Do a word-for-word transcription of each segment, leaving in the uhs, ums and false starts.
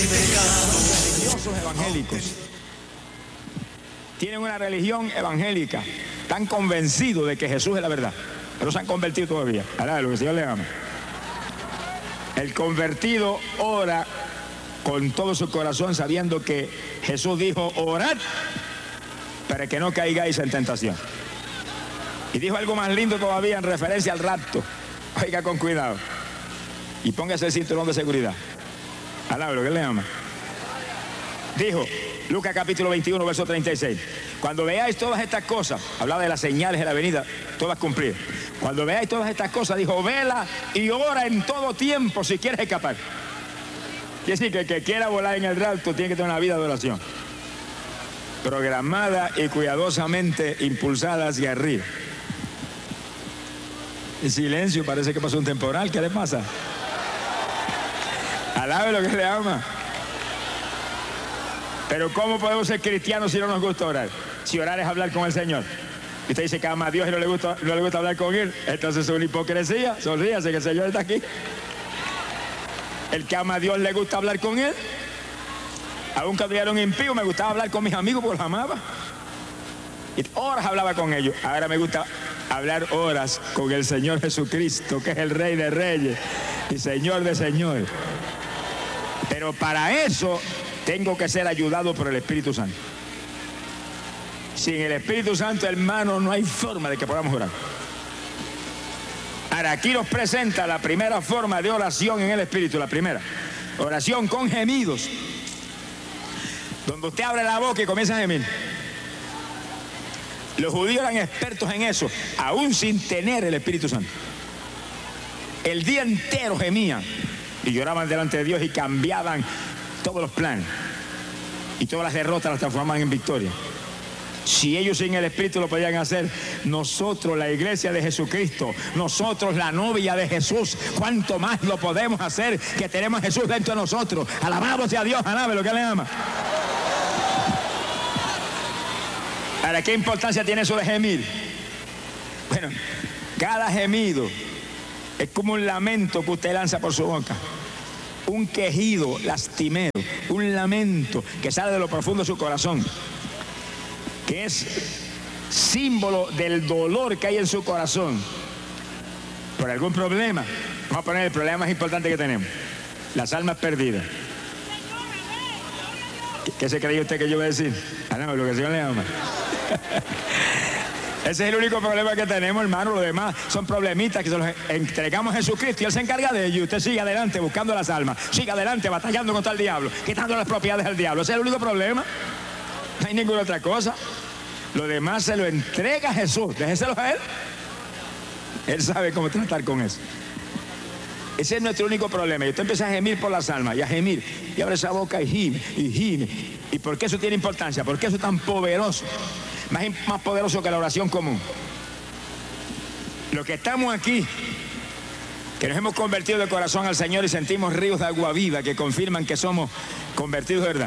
Religiosos evangélicos tienen una religión evangélica, están convencidos de que Jesús es la verdad, pero se han convertido todavía. Alá, lo que el Señor le ama. El convertido ora con todo su corazón sabiendo que Jesús dijo: orad para que no caigáis en tentación. Y dijo algo más lindo todavía en referencia al rapto. Oiga con cuidado y póngase el cinturón de seguridad. Alá, lo que le ama. Dijo Lucas capítulo veintiuno, verso treinta y seis: cuando veáis todas estas cosas, hablaba de las señales de la venida, todas cumplidas. Cuando veáis todas estas cosas, dijo, vela y ora en todo tiempo si quieres escapar. Quiere decir que el que quiera volar en el rapto tiene que tener una vida de oración, programada y cuidadosamente impulsada hacia arriba. En silencio, parece que pasó un temporal. ¿Qué le pasa? Alabe lo que le ama. Pero ¿cómo podemos ser cristianos si no nos gusta orar? Si orar es hablar con el Señor. Y usted dice que ama a Dios y no le gusta, no le gusta hablar con Él, entonces es una hipocresía. Sonríase que el Señor está aquí. El que ama a Dios le gusta hablar con Él. Aún cuando yo era un impío me gustaba hablar con mis amigos porque los amaba. Y horas hablaba con ellos. Ahora me gusta hablar horas con el Señor Jesucristo, que es el Rey de Reyes y Señor de Señores. Pero para eso tengo que ser ayudado por el Espíritu Santo. Sin el Espíritu Santo, hermano, no hay forma de que podamos orar. Ahora, aquí nos presenta la primera forma de oración en el Espíritu, la primera. Oración con gemidos. Donde usted abre la boca y comienza a gemir. Los judíos eran expertos en eso, aún sin tener el Espíritu Santo. El día entero gemían y lloraban delante de Dios y cambiaban todos los planes. Y todas las derrotas las transformaban en victoria. Si ellos sin el Espíritu lo podían hacer, nosotros, la iglesia de Jesucristo, nosotros, la novia de Jesús, ¿cuánto más lo podemos hacer que tenemos a Jesús dentro de nosotros? Alabado sea Dios, alabe lo que le ama. Ahora, ¿qué importancia tiene eso de gemir? Bueno, cada gemido es como un lamento que usted lanza por su boca. Un quejido lastimero, un lamento que sale de lo profundo de su corazón, que es símbolo del dolor que hay en su corazón por algún problema. Vamos a poner el problema más importante que tenemos: las almas perdidas. ¿Qué, qué se creía usted que yo iba a decir? Ah, no, lo que el Señor le ama. Ese es el único problema que tenemos, hermano. Los demás son problemitas que se los entregamos a Jesucristo y Él se encarga de ello. Y usted sigue adelante buscando las almas, sigue adelante batallando contra el diablo, quitando las propiedades del diablo. Ese es el único problema. No hay ninguna otra cosa. Lo demás se lo entrega a Jesús. Déjeselo a Él. Él sabe cómo tratar con eso. Ese es nuestro único problema. Y usted empieza a gemir por las almas y a gemir. Y abre esa boca y gime, y gime. ¿Y por qué eso tiene importancia? ¿Por qué eso es tan poderoso? Más, más poderoso que la oración común. Los que estamos aquí, que nos hemos convertido de corazón al Señor y sentimos ríos de agua viva que confirman que somos convertidos de verdad.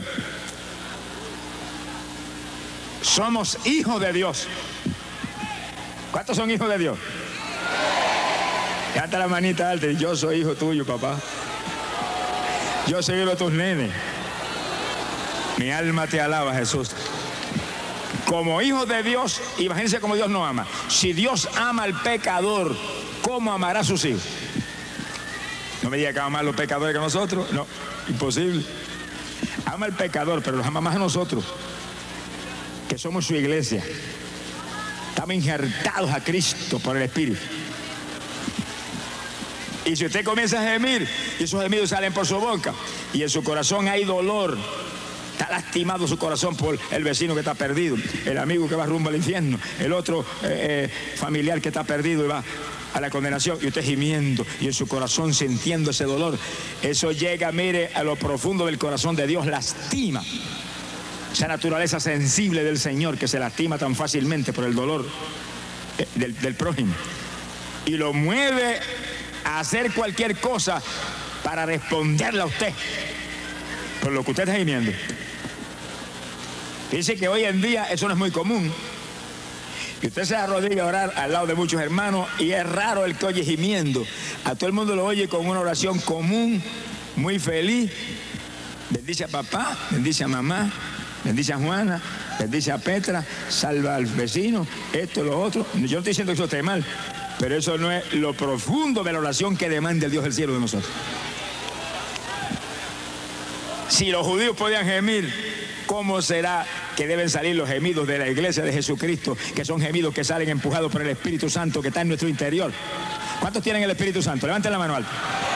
Somos hijos de Dios. ¿Cuántos son hijos de Dios? Canta la manita alta. Yo soy hijo tuyo, papá. Yo soy uno de tus nenes. Mi alma te alaba, Jesús. Como hijos de Dios, imagínense cómo Dios nos ama. Si Dios ama al pecador, ¿cómo amará a sus hijos? No me diga que ama a los pecadores que a nosotros. No, imposible. Ama al pecador, pero los ama más a nosotros, que somos su iglesia. Estamos injertados a Cristo por el Espíritu. Y si usted comienza a gemir, y esos gemidos salen por su boca, y en su corazón hay dolor, está lastimado su corazón por el vecino que está perdido, el amigo que va rumbo al infierno, el otro eh, eh, familiar que está perdido y va a la condenación, y usted gimiendo y en su corazón sintiendo ese dolor, eso llega, mire, a lo profundo del corazón de Dios, lastima esa naturaleza sensible del Señor que se lastima tan fácilmente por el dolor eh, del, del prójimo, y lo mueve a hacer cualquier cosa para responderle a usted por lo que usted está gimiendo. Dice que hoy en día eso no es muy común. Y usted se arrodilla a orar al lado de muchos hermanos y es raro el que oye gimiendo. A todo el mundo lo oye con una oración común, muy feliz, Bendice a papá, bendice a mamá, bendice a Juana, bendice a Petra, salva al vecino, esto, lo otro. Yo no estoy diciendo que eso esté mal, pero eso no es lo profundo de la oración que demanda el Dios del cielo de nosotros. Si los judíos podían gemir, ¿cómo será que deben salir los gemidos de la iglesia de Jesucristo, que son gemidos que salen empujados por el Espíritu Santo que está en nuestro interior? ¿Cuántos tienen el Espíritu Santo? Levanten la mano alta.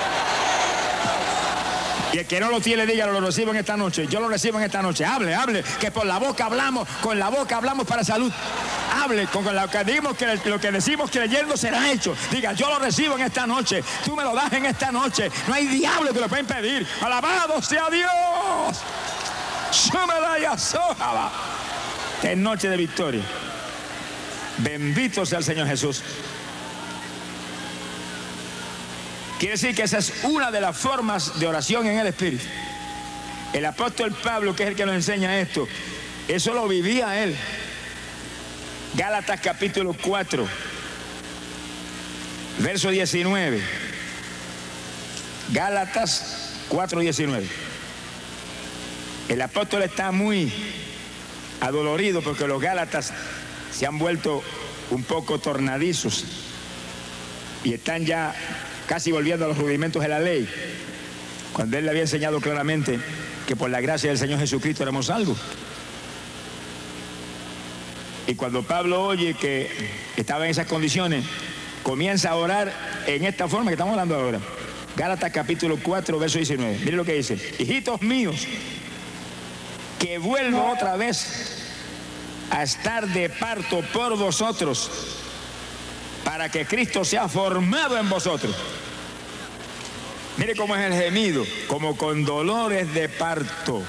Y el que no lo tiene, dígalo, lo recibo en esta noche. Yo lo recibo en esta noche. Hable, hable, que por la boca hablamos, con la boca hablamos para salud. Hable, con la que digamos que lo que decimos creyendo será hecho. Diga, yo lo recibo en esta noche. Tú me lo das en esta noche. No hay diablo que lo pueda impedir. Alabado sea Dios. Es noche de victoria. Bendito sea el Señor Jesús. Quiere decir que esa es una de las formas de oración en el Espíritu. El apóstol Pablo, que es el que nos enseña esto, eso lo vivía él. Gálatas capítulo cuatro, verso diecinueve. Gálatas cuatro, diecinueve. El apóstol está muy adolorido porque los gálatas se han vuelto un poco tornadizos y están ya casi volviendo a los rudimentos de la ley, cuando él le había enseñado claramente que por la gracia del Señor Jesucristo éramos salvos. Y cuando Pablo oye que estaba en esas condiciones, comienza a orar en esta forma que estamos hablando ahora. Gálatas capítulo cuatro, verso diecinueve. Miren lo que dice: hijitos míos, que vuelvo otra vez a estar de parto por vosotros, para que Cristo sea formado en vosotros. Mire cómo es el gemido, como con dolores de parto.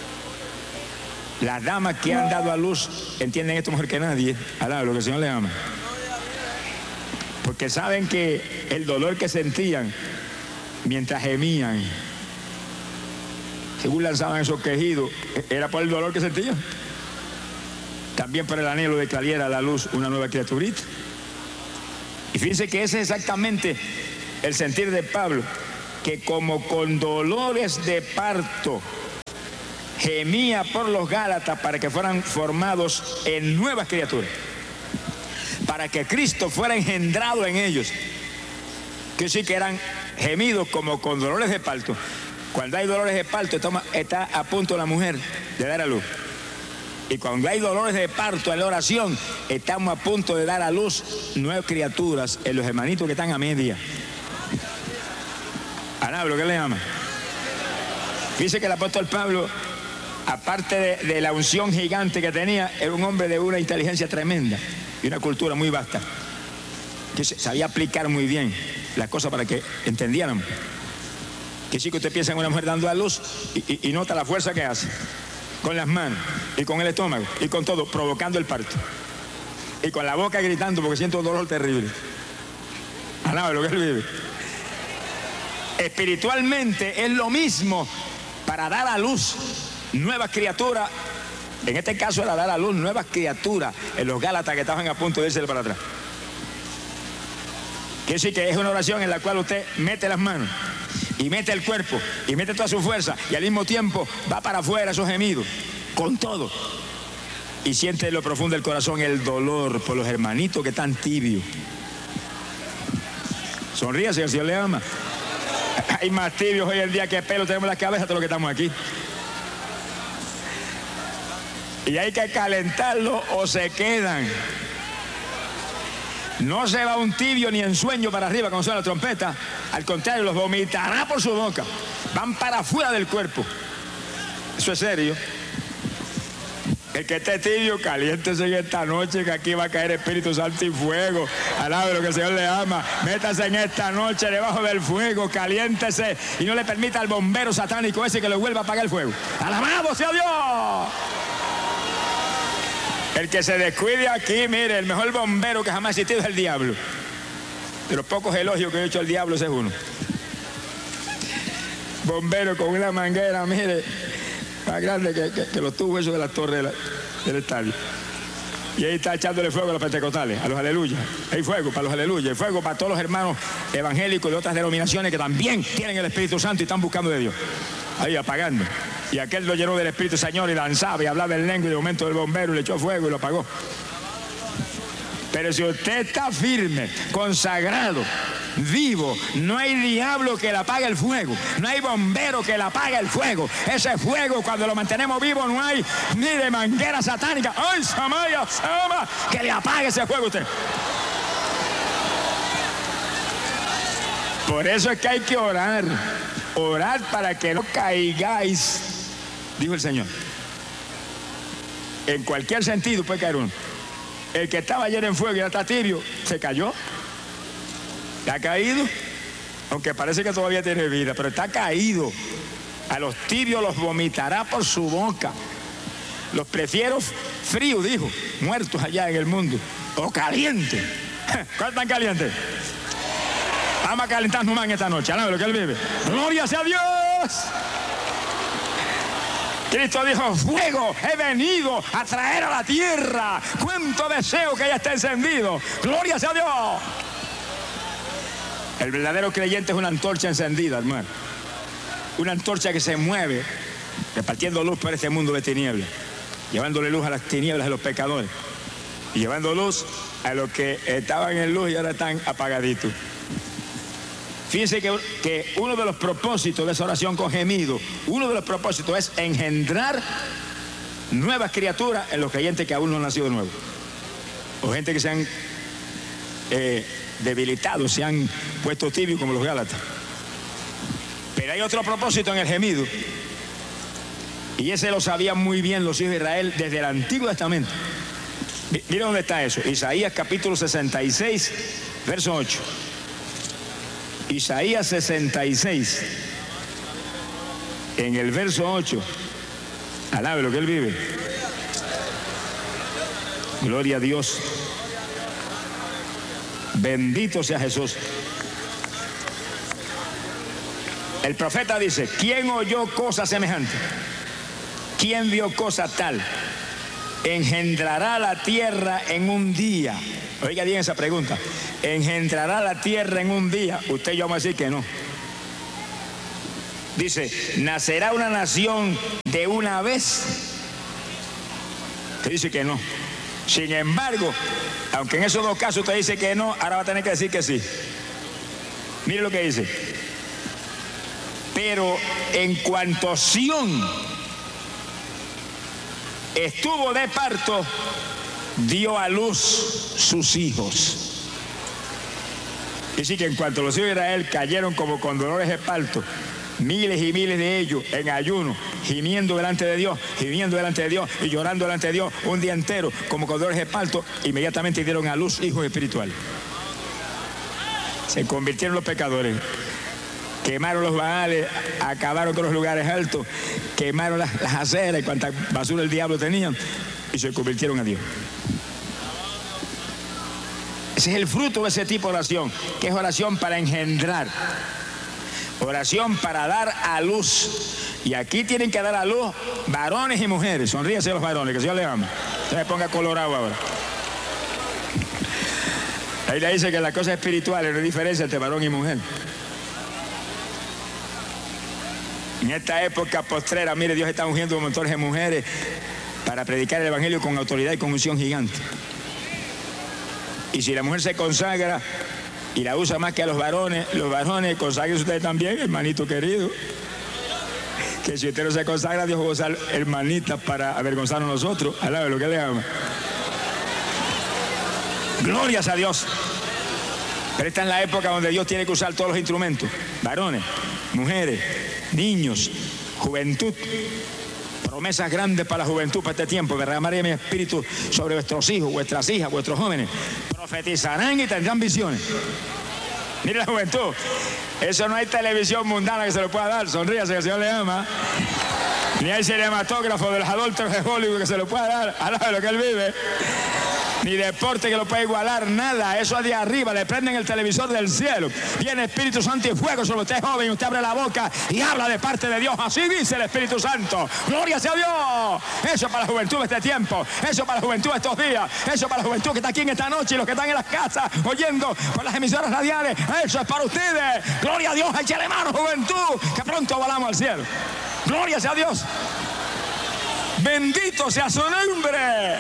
Las damas que han dado a luz entienden esto mejor que nadie. Alaba lo que el Señor le ama. Porque saben que el dolor que sentían mientras gemían, según lanzaban esos quejidos, era por el dolor que sentían. También por el anhelo de que saliera a la luz una nueva criaturita. Y fíjense que ese es exactamente el sentir de Pablo, que como con dolores de parto gemía por los Gálatas para que fueran formados en nuevas criaturas, para que Cristo fuera engendrado en ellos. Que sí que eran gemidos como con dolores de parto. Cuando hay dolores de parto, está a punto la mujer de dar a luz. Y cuando hay dolores de parto en la oración, estamos a punto de dar a luz nuevas criaturas en los hermanitos que están a media. Anablo, ¿qué le llama? Dice que el apóstol Pablo, aparte de, de la unción gigante que tenía, era un hombre de una inteligencia tremenda y una cultura muy vasta, que sabía aplicar muy bien las cosas para que entendieran. Que sí que usted piensa en una mujer dando a luz y, y, y nota la fuerza que hace con las manos y con el estómago y con todo, provocando el parto, y con la boca gritando porque siento un dolor terrible. Alaba lo que él vive. Espiritualmente es lo mismo para dar a luz nuevas criaturas. En este caso era dar a luz nuevas criaturas en los Gálatas que estaban a punto de irse para atrás. Quiere decir que es una oración en la cual usted mete las manos y mete el cuerpo y mete toda su fuerza y al mismo tiempo va para afuera esos gemidos con todo, y siente en lo profundo del corazón el dolor por los hermanitos que están tibios. Sonríase, que el Señor le ama. Hay más tibios hoy en día que pelo tenemos en la cabeza todos los que estamos aquí, y hay que calentarlos o se quedan. No se va un tibio ni en sueño para arriba cuando suena la trompeta. Al contrario, los vomitará por su boca. Van para afuera del cuerpo. Eso es serio. El que esté tibio, caliéntese en esta noche, que aquí va a caer Espíritu Santo y fuego. Alabe lo que el Señor le ama. Métase en esta noche debajo del fuego, caliéntese y no le permita al bombero satánico ese que le vuelva a apagar el fuego. ¡Alabado sea Dios! El que se descuide aquí, mire, el mejor bombero que jamás ha existido es el diablo. De los pocos elogios que he hecho al diablo, ese es uno. Bombero con una manguera, mire, más grande que, que, que los tubos esos de las torres de la, del estadio. Y ahí está echándole fuego a los pentecostales, a los aleluyas. Hay fuego para los aleluyas, hay fuego para todos los hermanos evangélicos de otras denominaciones que también tienen el Espíritu Santo y están buscando de Dios. Ahí apagando. Y aquel lo llenó del Espíritu Señor y danzaba y hablaba en lengua, y de momento el bombero le echó fuego y lo apagó. Pero si usted está firme, consagrado, vivo, no hay diablo que le apague el fuego, no hay bombero que le apague el fuego. Ese fuego, cuando lo mantenemos vivo, no hay ni de manguera satánica, ¡ay, Samaya, Sama!, que le apague ese fuego a usted. Por eso es que hay que orar, orar para que no caigáis, dijo el Señor. En cualquier sentido puede caer uno. El que estaba ayer en fuego y ya está tibio, se cayó. ¿Ha caído? Aunque parece que todavía tiene vida, pero está caído. A los tibios los vomitará por su boca. Los prefiero fríos, dijo, muertos allá en el mundo, o calientes. ¿Cuál tan caliente? Vamos a calentarnos más en esta noche. Alaba lo que Él vive. ¡Gloria sea a Dios! Cristo dijo, fuego he venido a traer a la tierra. Cuánto deseo que ya esté encendido. ¡Gloria sea a Dios! El verdadero creyente es una antorcha encendida, hermano. Una antorcha que se mueve, repartiendo luz por este mundo de tinieblas, llevándole luz a las tinieblas de los pecadores y llevando luz a los que estaban en luz y ahora están apagaditos. Fíjense que, que uno de los propósitos de esa oración con gemido, uno de los propósitos es engendrar nuevas criaturas en los creyentes que aún no han nacido de nuevo. O gente que se han eh, debilitado, se han puesto tibios como los Gálatas. Pero hay otro propósito en el gemido. Y ese lo sabían muy bien los hijos de Israel desde el Antiguo Testamento. Miren dónde está eso. Isaías capítulo sesenta y seis, verso ocho. Isaías sesenta y seis, en el verso ocho, alabe lo que Él vive. Gloria a Dios. Bendito sea Jesús. El profeta dice, ¿quién oyó cosa semejante? ¿Quién vio cosa tal? Engendrará la tierra en un día. Oiga bien esa pregunta. ¿Engendrará la tierra en un día? Usted y yo vamos a decir que no. Dice, ¿nacerá una nación de una vez? Usted dice que no. Sin embargo, aunque en esos dos casos usted dice que no, ahora va a tener que decir que sí. Mire lo que dice. Pero en cuanto Sión estuvo de parto, dio a luz sus hijos. Y sí que en cuanto los hijos de Israel cayeron como con dolores de parto, miles y miles de ellos en ayuno, gimiendo delante de Dios, gimiendo delante de Dios y llorando delante de Dios un día entero como con dolores de parto, inmediatamente dieron a luz hijos espirituales. Se convirtieron los pecadores, quemaron los baales, acabaron con los lugares altos, quemaron las, las aceras y cuanta basura el diablo tenían y se convirtieron a Dios. Ese es el fruto de ese tipo de oración, que es oración para engendrar, oración para dar a luz. Y aquí tienen que dar a luz varones y mujeres. Sonríese a los varones, que el Señor les ama. Se me ponga colorado ahora. Ahí le dice que las cosas espirituales no hay diferencia entre varón y mujer. En esta época postrera, mire, Dios está ungiendo un montón de mujeres para predicar el evangelio con autoridad y con unción gigante. Y si la mujer se consagra y la usa más que a los varones, los varones, consagren ustedes también, hermanito querido. Que si usted no se consagra, Dios va a usar hermanitas para avergonzarnos a nosotros. Alabe lo que le ama. Glorias a Dios. Pero esta es la época donde Dios tiene que usar todos los instrumentos. Varones, mujeres, niños, juventud. Promesas grandes para la juventud para este tiempo. Derramaré mi espíritu sobre vuestros hijos, vuestras hijas, vuestros jóvenes. Profetizarán y tendrán visiones. Mire la juventud. Eso no hay televisión mundana que se lo pueda dar. Sonríase que el Señor le ama. Ni hay cinematógrafo de los adultos de Hollywood que se lo pueda dar. Alabe lo que Él vive. Ni deporte que lo pueda igualar, nada. Eso es de arriba, le prenden el televisor del cielo. Viene Espíritu Santo y fuego sobre usted, joven. Usted abre la boca y habla de parte de Dios. Así dice el Espíritu Santo. Gloria sea a Dios. Eso para la juventud de este tiempo. Eso para la juventud de estos días. Eso para la juventud que está aquí en esta noche y los que están en las casas oyendo por las emisoras radiales. Eso es para ustedes. Gloria a Dios. Échale mano, juventud, que pronto volamos al cielo. Gloria sea a Dios. Bendito sea su nombre.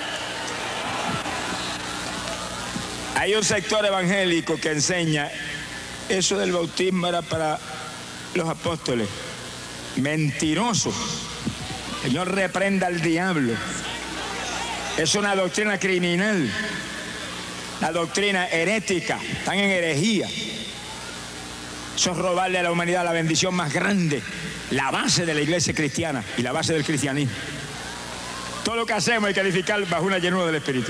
Hay un sector evangélico que enseña eso del bautismo era para los apóstoles. Mentiroso. Señor, reprenda al diablo. Es una doctrina criminal. La doctrina herética. Están en herejía. Eso es robarle a la humanidad la bendición más grande. La base de la iglesia cristiana y la base del cristianismo. Todo lo que hacemos hay que edificar bajo una llenura del Espíritu.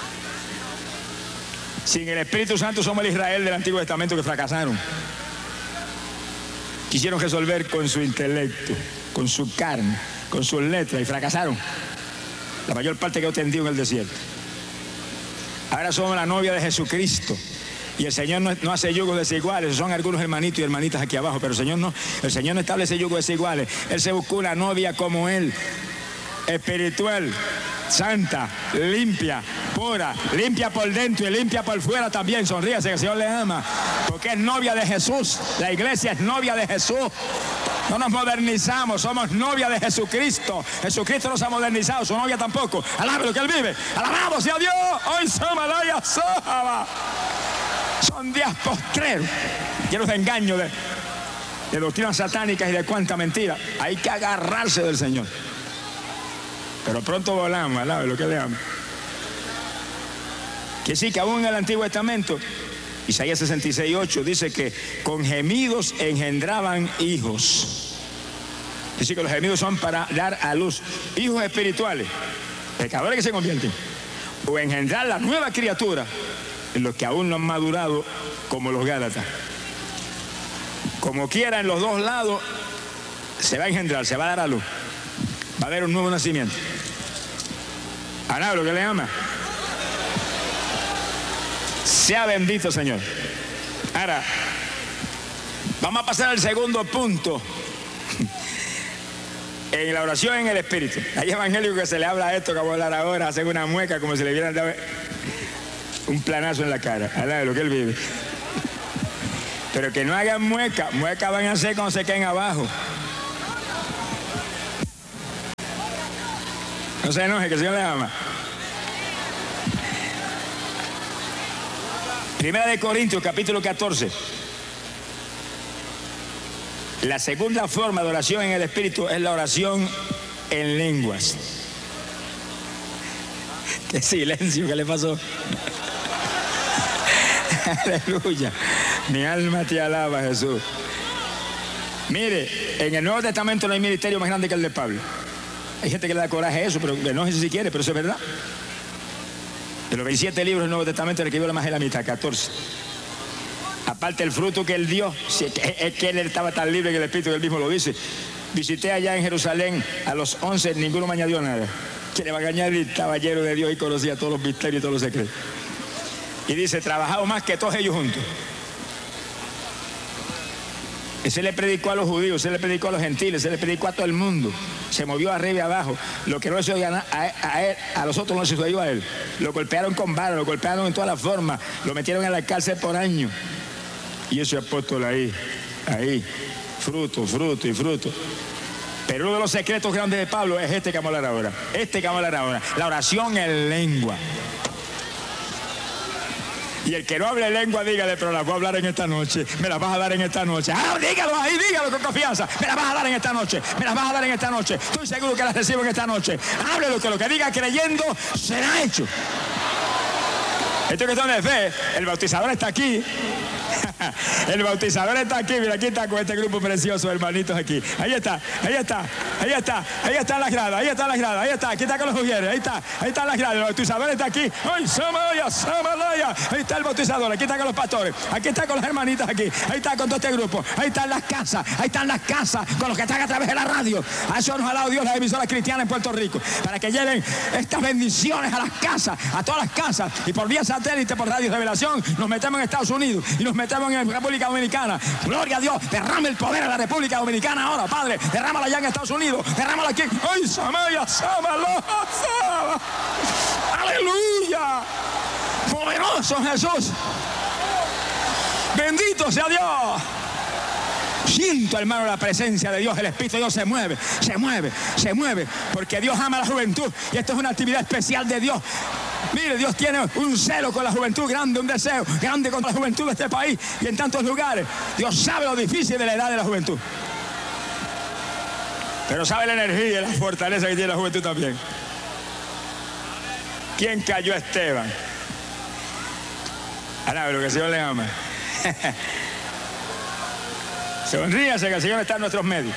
Sin el Espíritu Santo somos el Israel del Antiguo Testamento que fracasaron. Quisieron resolver con su intelecto, con su carne, con sus letras y fracasaron. La mayor parte quedó tendido en el desierto. Ahora somos la novia de Jesucristo. Y el Señor no, no hace yugos desiguales. Son algunos hermanitos y hermanitas aquí abajo, pero el Señor no. El Señor no establece yugos desiguales. Él se buscó una novia como Él, espiritual, santa, limpia, pura, limpia por dentro y limpia por fuera también. Sonríase, que el Señor le ama, porque es novia de Jesús. La iglesia es novia de Jesús. No nos modernizamos, somos novia de Jesucristo. Jesucristo no se ha modernizado, su novia tampoco. Alabe lo que Él vive. Alabamos sea Dios. Hoy Samalaya Sahaba. Son días postreros, llenos de engaño, de, de doctrinas satánicas y de cuánta mentira. Hay que agarrarse del Señor. Pero pronto volamos, alabe lo que le ama. Que sí, que aún en el Antiguo Testamento, Isaías sesenta y seis, ocho, dice que con gemidos engendraban hijos. Dice que los gemidos son para dar a luz hijos espirituales, pecadores que se convierten, o engendrar la nueva criatura en los que aún no han madurado, como los Gálatas. Como quiera, en los dos lados se va a engendrar, se va a dar a luz. Va a haber un nuevo nacimiento. Alaba lo que le ama. Sea bendito, Señor. Ahora, vamos a pasar al segundo punto. En la oración en el Espíritu. Hay evangélicos que se le habla a esto que voy a hablar ahora, hacen una mueca como si le hubieran dado un planazo en la cara. Alaba lo que Él vive. Pero que no hagan mueca. Mueca van a hacer cuando se queden abajo. No se enoje, que el Señor le ama. Primera de Corintios, capítulo catorce. La segunda forma de oración en el Espíritu es la oración en lenguas. Qué silencio, ¿qué le pasó? Aleluya. Mi alma te alaba, Jesús. Mire, en el Nuevo Testamento no hay ministerio más grande que el de Pablo. Hay gente que le da coraje a eso, pero no sé si quiere, pero eso es verdad. De los veintisiete libros del Nuevo Testamento, el que dio la más de la mitad, catorce. Aparte el fruto que Él dio, es que Él estaba tan libre en el Espíritu que Él mismo lo dice. Visité allá en Jerusalén a los once, ninguno me añadió nada. Que le va a añadir, estaba lleno de Dios y conocía todos los misterios y todos los secretos. Y dice, trabajado más que todos ellos juntos. Ese le predicó a los judíos, se le predicó a los gentiles, se le predicó a todo el mundo. Se movió arriba y abajo. Lo que no se oía a, a, él, a los otros no se oía a él. Lo golpearon con varas, lo golpearon en todas las formas. Lo metieron en la cárcel por años. Y ese apóstol ahí, ahí, fruto, fruto y fruto. Pero uno de los secretos grandes de Pablo es este que vamos a hablar ahora. Este que vamos a hablar ahora. La oración en lengua. Y el que no hable lengua, dígale, pero la voy a hablar en esta noche. Me la vas a dar en esta noche. Ah, dígalo ahí, dígalo con confianza. Me la vas a dar en esta noche. Me la vas a dar en esta noche. Estoy seguro que la recibo en esta noche. Háblelo, que lo que diga creyendo será hecho. Esto es cuestión de fe. El bautizador está aquí. El bautizador está aquí. Mira, aquí está con este grupo precioso, hermanitos aquí. Ahí está, ahí está, ahí está, ahí están las gradas, ahí están las gradas, ahí está, aquí está con los mujeres, ahí está, ahí están las gradas. El bautizador está aquí. ¡Ay, Samaya, Samalaya! Ahí está el bautizador, aquí está con los pastores, aquí está con las hermanitas aquí, ahí está con todo este grupo, ahí están las casas, ahí están las casas con los que están a través de la radio. A eso nos ha dado Dios las emisoras cristianas en Puerto Rico, para que lleven estas bendiciones a las casas, a todas las casas, y por vía satélite, por Radio Revelación, nos metemos en Estados Unidos y nos metemos en República Dominicana. Gloria a Dios, derrama el poder en la República Dominicana ahora, Padre, derrámala allá en Estados Unidos, derrámala aquí. ¡Ay, Samaya, Samala, Sama! ¡Aleluya! ¡Poderoso Jesús! ¡Bendito sea Dios! Siento, hermano, la presencia de Dios. El Espíritu de Dios se mueve, se mueve, se mueve, porque Dios ama a la juventud y esto es una actividad especial de Dios. Mire, Dios tiene un celo con la juventud grande, un deseo grande con la juventud de este país y en tantos lugares. Dios sabe lo difícil de la edad de la juventud, pero sabe la energía y la fortaleza que tiene la juventud también. ¿Quién cayó? Esteban. Ahora, lo que el Señor le ama. Sonríase que el Señor está en nuestros medios.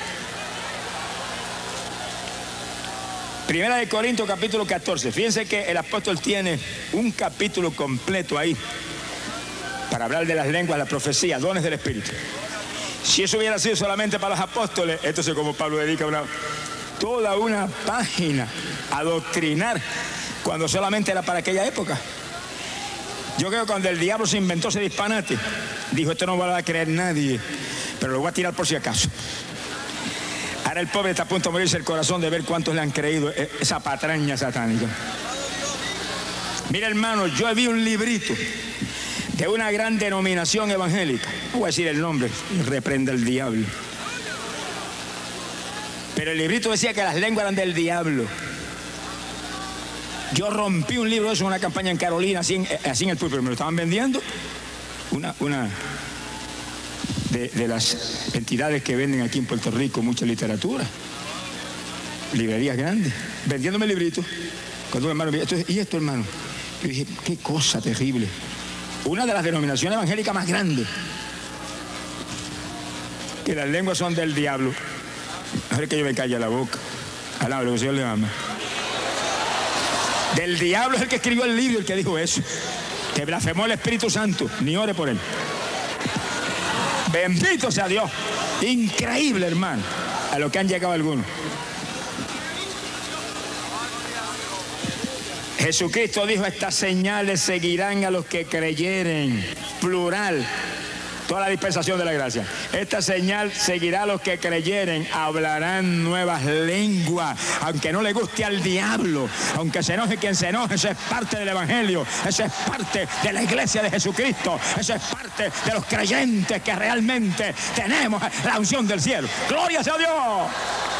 Primera de Corintios capítulo catorce. Fíjense que el apóstol tiene un capítulo completo ahí para hablar de las lenguas, la profecía, dones del Espíritu. Si eso hubiera sido solamente para los apóstoles, entonces como Pablo dedica una, toda una página a doctrinar, cuando solamente era para aquella época. Yo creo que cuando el diablo se inventó ese disparate, dijo, esto no va a creer nadie, pero lo voy a tirar por si acaso. Ahora el pobre está a punto de morirse el corazón de ver cuántos le han creído esa patraña satánica. Mira, hermano, yo vi un librito de una gran denominación evangélica. No voy a decir el nombre, reprenda el diablo. Pero el librito decía que las lenguas eran del diablo. Yo rompí un libro de eso en una campaña en Carolina, así en, así en el púlpito, me lo estaban vendiendo. Una, una de, de las entidades que venden aquí en Puerto Rico mucha literatura, librerías grandes, vendiéndome el librito. Cuando un hermano me dijo, ¿y esto, hermano? Yo dije, qué cosa terrible. Una de las denominaciones evangélicas más grandes, que las lenguas son del diablo. Mejor es que yo me calle la boca. Alaba lo que el Señor le ama. Del diablo es el que escribió el libro, el que dijo eso, que blasfemó el Espíritu Santo. Ni ore por él. Bendito sea Dios. Increíble, hermano, a lo que han llegado algunos. Jesucristo dijo, estas señales seguirán a los que creyeren. Plural. Toda la dispensación de la gracia. Esta señal seguirá a los que creyeren. Hablarán nuevas lenguas. Aunque no le guste al diablo, aunque se enoje quien se enoje, eso es parte del evangelio. Eso es parte de la iglesia de Jesucristo. Eso es parte de los creyentes que realmente tenemos la unción del cielo. ¡Gloria sea a Dios!